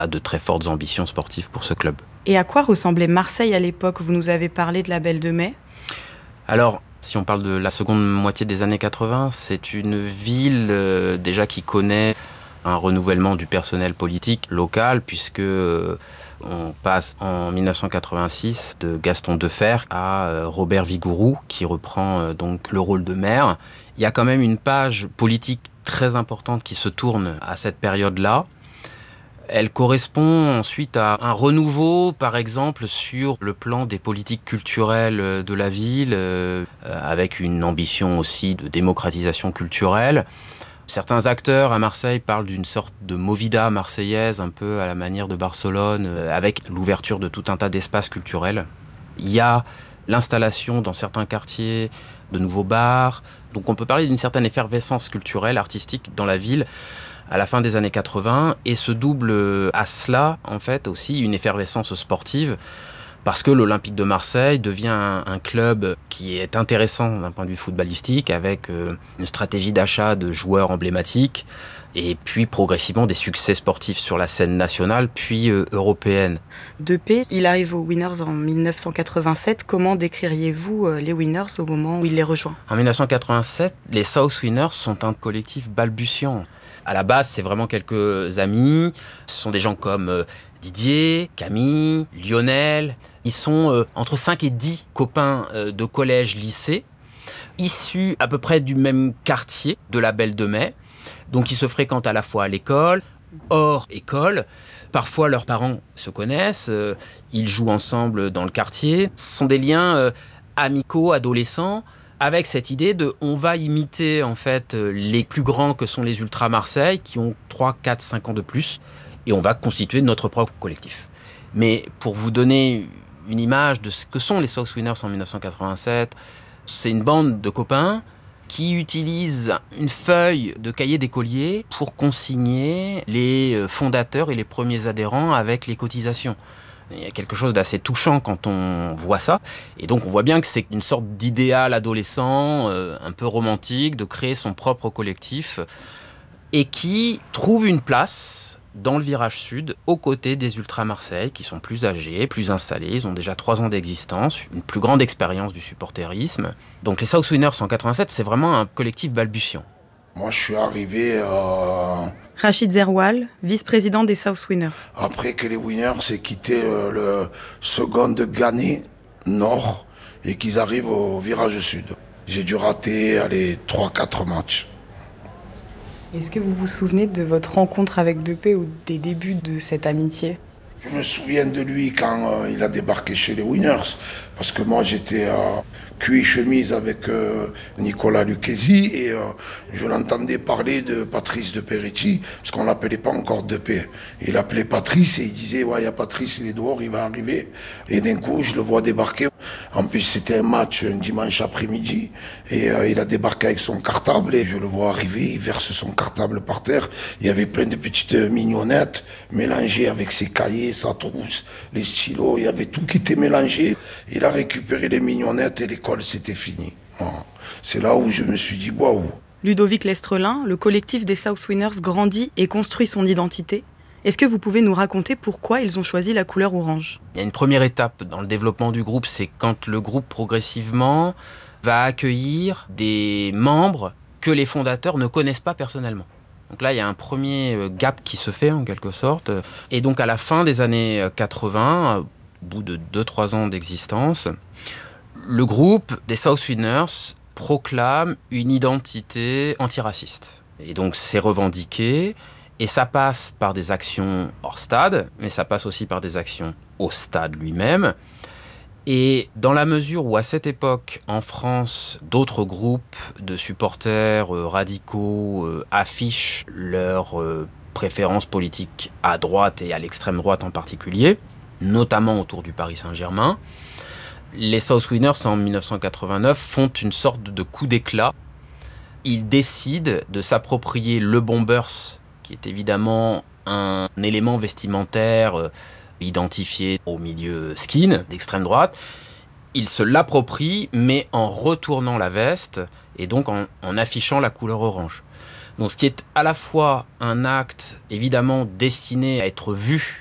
a de très fortes ambitions sportives pour ce club. Et à quoi ressemblait Marseille à l'époque ? Vous nous avez parlé de la Belle de Mai. Alors, si on parle de la seconde moitié des années 80, c'est une ville déjà qui connaît un renouvellement du personnel politique local, puisque on passe en 1986 de Gaston Defferre à Robert Vigouroux, qui reprend donc le rôle de maire. Il y a quand même une page politique très importante qui se tourne à cette période-là. Elle correspond ensuite à un renouveau, par exemple, sur le plan des politiques culturelles de la ville, avec une ambition aussi de démocratisation culturelle. Certains acteurs à Marseille parlent d'une sorte de movida marseillaise, un peu à la manière de Barcelone, avec l'ouverture de tout un tas d'espaces culturels. Il y a l'installation dans certains quartiers de nouveaux bars. Donc on peut parler d'une certaine effervescence culturelle, artistique dans la ville à la fin des années 80, et se double à cela, en fait, aussi une effervescence sportive, parce que l'Olympique de Marseille devient un club qui est intéressant d'un point de vue footballistique, avec une stratégie d'achat de joueurs emblématiques, et puis progressivement des succès sportifs sur la scène nationale, puis européenne. Depay, il arrive aux Winners en 1987. Comment décririez-vous les Winners au moment où il les rejoint ? En 1987, les South Winners sont un collectif balbutiant. À la base, c'est vraiment quelques amis. Ce sont des gens comme Didier, Camille, Lionel. Ils sont entre 5 et 10 copains de collège, lycée, issus à peu près du même quartier de la Belle de Mai. Donc ils se fréquentent à la fois à l'école, hors école. Parfois leurs parents se connaissent, ils jouent ensemble dans le quartier. Ce sont des liens amicaux, adolescents, avec cette idée de on va imiter en fait les plus grands que sont les Ultras Marseille, qui ont 3, 4, 5 ans de plus, et on va constituer notre propre collectif. Mais pour vous donner une image de ce que sont les South Winners en 1987, c'est une bande de copains qui utilisent une feuille de cahier d'écolier pour consigner les fondateurs et les premiers adhérents avec les cotisations. Il y a quelque chose d'assez touchant quand on voit ça. Et donc on voit bien que c'est une sorte d'idéal adolescent, un peu romantique, de créer son propre collectif, et qui trouve une place dans le virage sud, aux côtés des Ultras Marseille, qui sont plus âgés, plus installés. Ils ont déjà 3 ans d'existence, une plus grande expérience du supporterisme. Donc les South Winners en 87, c'est vraiment un collectif balbutiant. Moi, je suis arrivé Rachid Zerwal, vice-président des South Winners. après que les Winners aient quitté le second de Gannée Nord et qu'ils arrivent au virage sud. J'ai dû rater 3-4 matchs. Est-ce que vous vous souvenez de votre rencontre avec Depay ou des débuts de cette amitié ? Je me souviens de lui quand il a débarqué chez les Winners, parce que moi j'étais cul et chemise avec Nicolas Lucchesi et je l'entendais parler de Patrice de Peretti, parce qu'on l'appelait pas encore Depay. Il appelait Patrice et il disait ouais, il y a Patrice, il est dehors, il va arriver. Et d'un coup je le vois débarquer. En plus c'était un match un dimanche après-midi et il a débarqué avec son cartable et je le vois arriver, il verse son cartable par terre. Il y avait plein de petites mignonnettes mélangées avec ses cahiers, sa trousse, les stylos, il y avait tout qui était mélangé. Il a récupéré les mignonnettes et l'école, c'était fini. C'est là où je me suis dit, waouh. Ludovic Lestrelin, le collectif des South Winners grandit et construit son identité. Est-ce que vous pouvez nous raconter pourquoi ils ont choisi la couleur orange ? Il y a une première étape dans le développement du groupe, c'est quand le groupe progressivement va accueillir des membres que les fondateurs ne connaissent pas personnellement. Donc là, il y a un premier gap qui se fait en quelque sorte. Et donc à la fin des années 80, au bout de 2-3 ans d'existence, le groupe des South Winners proclame une identité antiraciste. Et donc c'est revendiqué, et ça passe par des actions hors stade, mais ça passe aussi par des actions au stade lui-même. Et dans la mesure où, à cette époque, en France, d'autres groupes de supporters radicaux affichent leurs préférences politiques à droite et à l'extrême droite en particulier, notamment autour du Paris Saint-Germain, les South Winners, en 1989, font une sorte de coup d'éclat. Ils décident de s'approprier le Bombers, qui est évidemment un élément vestimentaire identifié au milieu skin d'extrême droite. Ils se l'approprient, mais en retournant la veste et donc en affichant la couleur orange. Donc ce qui est à la fois un acte évidemment destiné à être vu